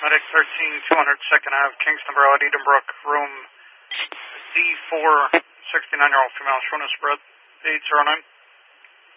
Medic 13, 200 2nd Ave, Kingston Borough, Edenbrook, room D4, 69-year-old female, showing a spread 809.